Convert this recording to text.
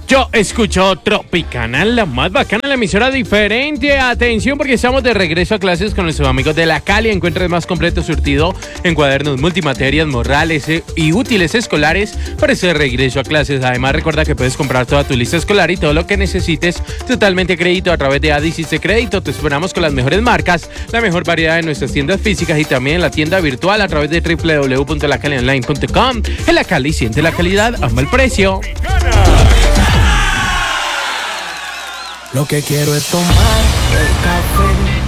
Yo escucho Tropicana, la más bacana, la emisora diferente. Atención porque estamos de regreso a clases con nuestros amigos de La Cali. Encuentra el más completo surtido en cuadernos, multimaterias, morrales y útiles escolares para ese regreso a clases. Además, recuerda que puedes comprar toda tu lista escolar y todo lo que necesites totalmente a crédito a través de Adicis de Crédito. Te esperamos con las mejores marcas, la mejor variedad en nuestras tiendas físicas y también en la tienda virtual a través de www.lacalionline.com. En La Cali siente la calidad, ama el precio. Lo que quiero es tomar el café